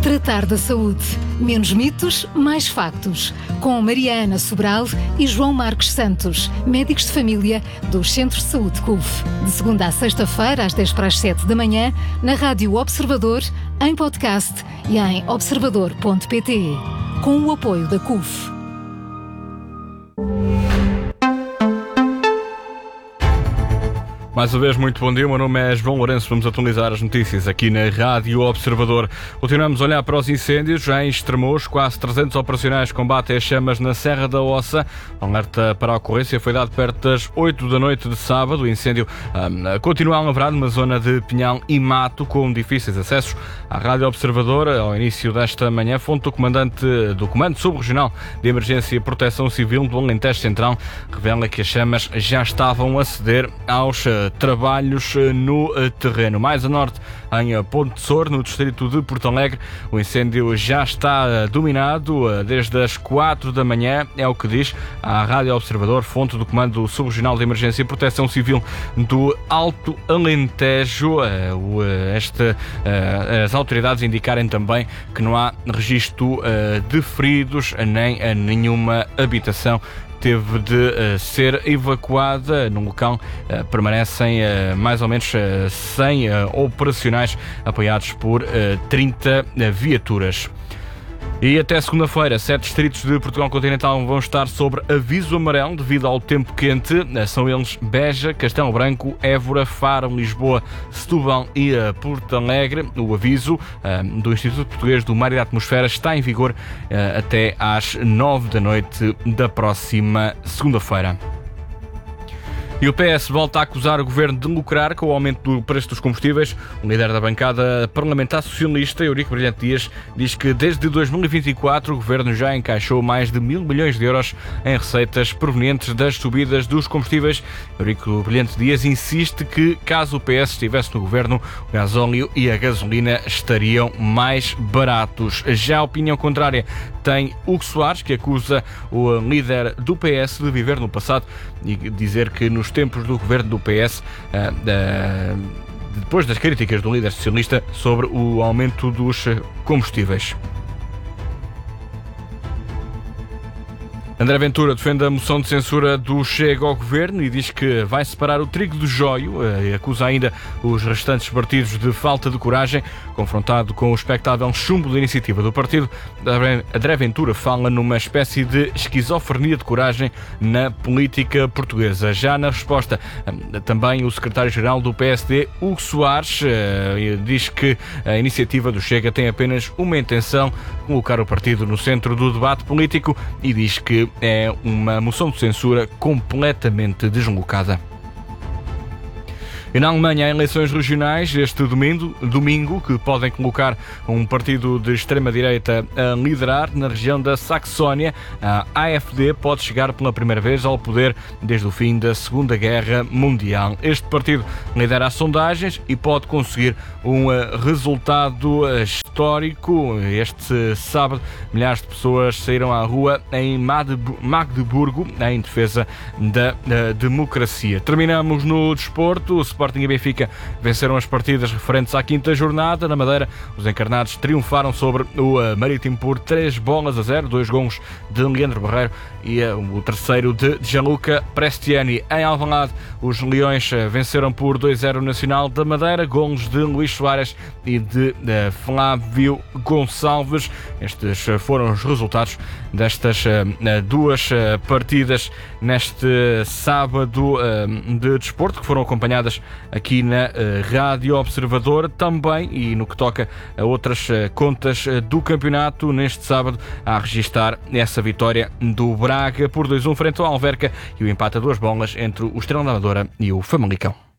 Tratar da saúde. Menos mitos, mais factos. Com Mariana Sobral e João Marcos Santos, médicos de família dos Centros de Saúde CUF. De segunda a sexta-feira, às 10 para as 7 da manhã, na Rádio Observador, em podcast e em observador.pt. Com o apoio da CUF. Mais uma vez, muito bom dia. O meu nome é João Lourenço. Vamos atualizar as notícias aqui na Rádio Observador. Continuamos a olhar para os incêndios. Já em Estremoz, quase 300 operacionais de combate às chamas na Serra da Ossa. O alerta para a ocorrência foi dado perto das 8 da noite de sábado. O incêndio continua a alavorar numa zona de pinhal e mato com difíceis acessos. À Rádio Observador, ao início desta manhã, fonte do comandante do Comando Subregional de Emergência e Proteção Civil do Alentejo Central revela que as chamas já estavam a ceder aos trabalhos no terreno. Mais a norte, em Ponte de Sor, no distrito de Porto Alegre, o incêndio já está dominado desde as 4 da manhã, é o que diz a Rádio Observador, fonte do Comando Subregional de Emergência e Proteção Civil do Alto Alentejo. As autoridades indicarem também que não há registro de feridos nem nenhuma habitação teve de ser evacuada. No local permanecem mais ou menos 100 operacionais apoiados por 30 viaturas. E até segunda-feira, 7 distritos de Portugal continental vão estar sobre aviso amarelo devido ao tempo quente. São eles Beja, Castelo Branco, Évora, Faro, Lisboa, Setúbal e Porto Alegre. O aviso do Instituto Português do Mar e da Atmosfera está em vigor até às 9 da noite da próxima segunda-feira. E o PS volta a acusar o Governo de lucrar com o aumento do preço dos combustíveis. O líder da bancada parlamentar socialista, Eurico Brilhante Dias, diz que desde 2024 o Governo já encaixou mais de 1.000 milhões de euros em receitas provenientes das subidas dos combustíveis. Eurico Brilhante Dias insiste que, caso o PS estivesse no Governo, o gasóleo e a gasolina estariam mais baratos. Já a opinião contrária tem Hugo Soares, que acusa o líder do PS de viver no passado e dizer que nos tempos do governo do PS, depois das críticas do líder socialista sobre o aumento dos combustíveis. André Ventura defende a moção de censura do Chega ao Governo e diz que vai separar o trigo do joio e acusa ainda os restantes partidos de falta de coragem. Confrontado com o expectável chumbo da iniciativa do partido, André Ventura fala numa espécie de esquizofrenia de coragem na política portuguesa. Já na resposta, também o secretário-geral do PSD, Hugo Soares, diz que a iniciativa do Chega tem apenas uma intenção: colocar o partido no centro do debate político, e diz que é uma moção de censura completamente deslocada. E na Alemanha há eleições regionais este domingo que podem colocar um partido de extrema-direita a liderar na região da Saxónia. A AfD pode chegar pela primeira vez ao poder desde o fim da Segunda Guerra Mundial. Este partido lidera as sondagens e pode conseguir um resultado histórico. Este sábado, milhares de pessoas saíram à rua em Magdeburgo em defesa da democracia. Terminamos no desporto. O Sporting e Benfica venceram as partidas referentes à quinta jornada. Na Madeira, os encarnados triunfaram sobre o Marítimo por 3-0, 2 golos de Leandro Barreiro e o terceiro de Gianluca Prestiani. Em Alvalade, os Leões venceram por 2-0 o Nacional da Madeira, golos de Luís Soares e de Flávio Gonçalves. Estes foram os resultados destas duas partidas neste sábado de desporto, que foram acompanhadas aqui na Rádio Observador também, e no que toca a outras contas do campeonato, neste sábado a registar essa vitória do Braga por 2-1 frente ao Alverca e o empate a 2 bolas entre o Estrela da Amadora e o Famalicão.